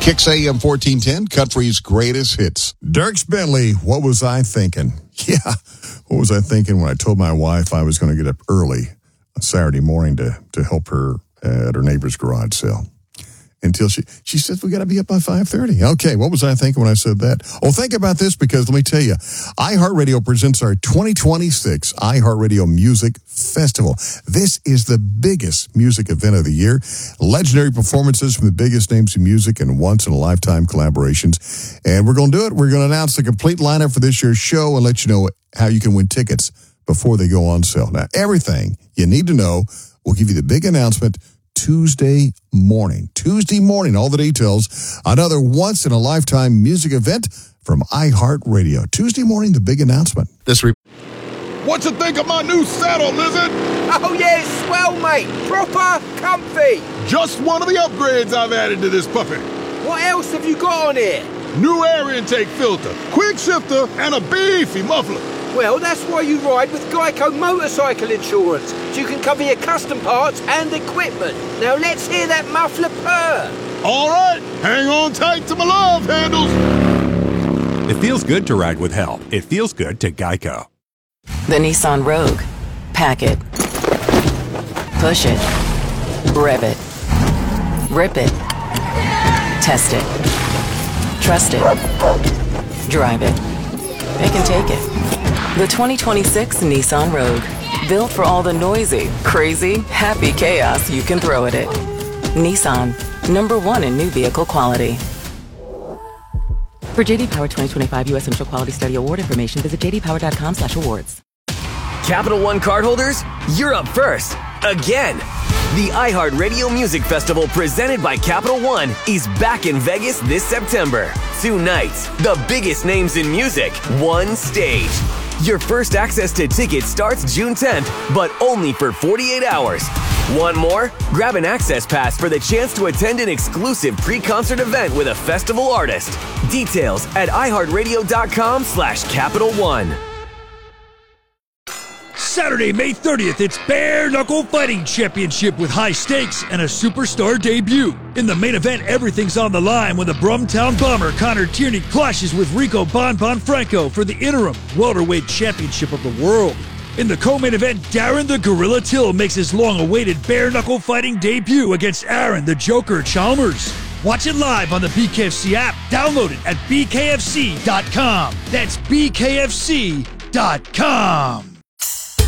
Kicks AM 1410, Country's greatest hits. Dierks Bentley, what was I thinking? Yeah, what was I thinking when I told my wife I was going to get up early a Saturday morning to help her at her neighbor's garage sale? Until she says, we got to be up by 5:30. Okay, what was I thinking when I said that? Oh, think about this, because let me tell you, iHeartRadio presents our 2026 iHeartRadio Music Festival. This is the biggest music event of the year. Legendary performances from the biggest names in music and once-in-a-lifetime collaborations. And we're going to do it. We're going to announce the complete lineup for this year's show and let you know how you can win tickets before they go on sale. Now, everything you need to know, we'll give you the big announcement Tuesday morning, all the details. Another once-in-a-lifetime music event from iHeartRadio. Tuesday morning, the big announcement. What you think of my new saddle, Lizard? Oh, yeah, it's swell, mate. Proper comfy. Just one of the upgrades I've added to this puppy. What else have you got on here? New air intake filter, quick shifter, and a beefy muffler. Well, that's why you ride with Geico Motorcycle Insurance, so you can cover your custom parts and equipment. Now let's hear that muffler purr. All right, hang on tight to my love handles. It feels good to ride with help. It feels good to Geico. The Nissan Rogue. Pack it. Push it. Rev it. Rip it. Test it. Trust it. Drive it. They can take it. The 2026 Nissan Rogue. Built for all the noisy, crazy, happy chaos you can throw at it. Nissan. #1 in new vehicle quality. For JD Power 2025 U.S. Initial Quality Study Award information, visit jdpower.com/awards. Capital One cardholders, you're up first. Again. The iHeartRadio Music Festival presented by Capital One is back in Vegas this September. 2 nights, the biggest names in music, one stage. Your first access to tickets starts June 10th, but only for 48 hours. Want more? Grab an access pass for the chance to attend an exclusive pre-concert event with a festival artist. Details at iHeartRadio.com/Capital One. Saturday, May 30th, it's Bare Knuckle Fighting Championship with high stakes and a superstar debut. In the main event, everything's on the line when the Brumtown Bomber Connor Tierney clashes with Rico Bon Franco for the interim welterweight championship of the world. In the co-main event, Darren the Gorilla Till makes his long-awaited Bare Knuckle Fighting debut against Aaron the Joker Chalmers. Watch it live on the BKFC app. Download it at bkfc.com. That's bkfc.com.